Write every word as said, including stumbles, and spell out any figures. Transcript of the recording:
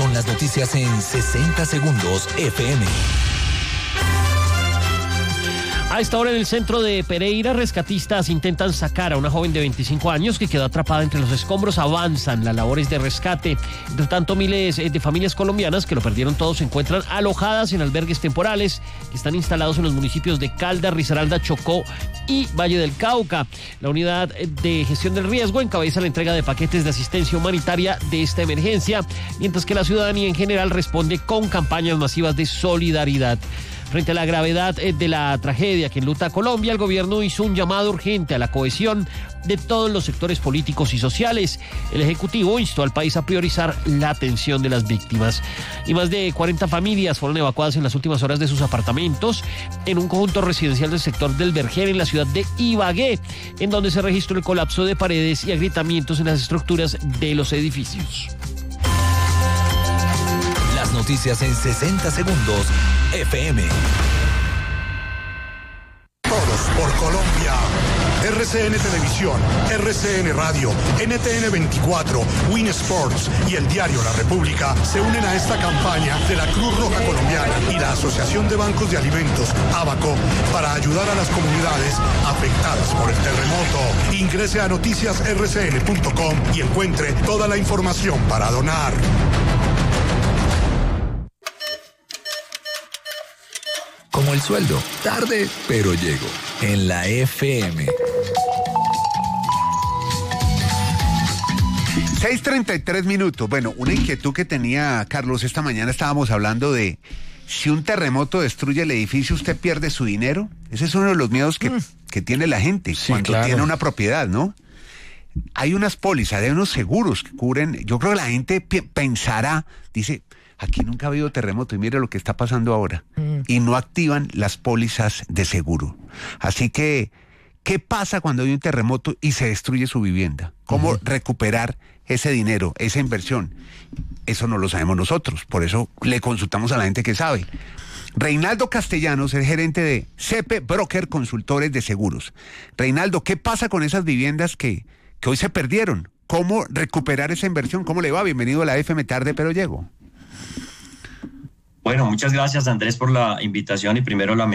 con las noticias en sesenta segundos F M. A esta hora en el centro de Pereira, rescatistas intentan sacar a una joven de veinticinco años que quedó atrapada entre los escombros. Avanzan las labores de rescate. Entre tanto, miles de familias colombianas que lo perdieron todo se encuentran alojadas en albergues temporales que están instalados en los municipios de Caldas, Risaralda, Chocó y Valle del Cauca. La unidad de gestión del riesgo encabeza la entrega de paquetes de asistencia humanitaria de esta emergencia, mientras que la ciudadanía en general responde con campañas masivas de solidaridad. Frente a la gravedad de la tragedia que enluta a Colombia, el gobierno hizo un llamado urgente a la cohesión de todos los sectores políticos y sociales. El Ejecutivo instó al país a priorizar la atención de las víctimas. Y más de cuarenta familias fueron evacuadas en las últimas horas de sus apartamentos en un conjunto residencial del sector del Vergel en la ciudad de Ibagué, en donde se registró el colapso de paredes y agrietamientos en las estructuras de los edificios. Las noticias en sesenta segundos F M. Todos por Colombia. R C N Televisión, R C N Radio, N T N veinticuatro, Win Sports y el diario La República se unen a esta campaña de la Cruz Roja Colombiana y la Asociación de Bancos de Alimentos, ABACO, para ayudar a las comunidades afectadas por el terremoto. Ingrese a noticias r c n punto com y encuentre toda la información para donar. Como el sueldo, tarde, pero llego. En la F M. seis treinta y tres minutos. Bueno, una inquietud que tenía Carlos, esta mañana estábamos hablando de si un terremoto destruye el edificio, ¿usted pierde su dinero? Ese es uno de los miedos que, mm. que tiene la gente sí, cuando claro. tiene una propiedad, ¿no? Hay unas pólizas, hay unos seguros que cubren. Yo creo que la gente p- pensará, dice, aquí nunca ha habido terremoto y mire lo que está pasando ahora. Mm. Y no activan las pólizas de seguro. Así que, ¿qué pasa cuando hay un terremoto y se destruye su vivienda? ¿Cómo uh-huh. recuperar ese dinero, esa inversión? Eso no lo sabemos nosotros, por eso le consultamos a la gente que sabe. Reinaldo Castellanos es gerente de C P Broker Consultores de Seguros. Reinaldo, ¿qué pasa con esas viviendas que, que hoy se perdieron? ¿Cómo recuperar esa inversión? ¿Cómo le va? Bienvenido a la F M Tarde, pero llego. Bueno, muchas gracias, Andrés, por la invitación y primero la